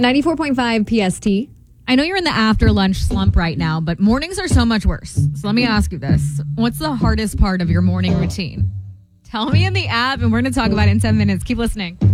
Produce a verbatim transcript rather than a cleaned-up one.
ninety-four point five P S T. I know you're in the after lunch slump right now, but mornings are so much worse. So let me ask you this. What's the hardest part of your morning routine? Tell me in the app, and we're going to talk about it in ten minutes. Keep listening.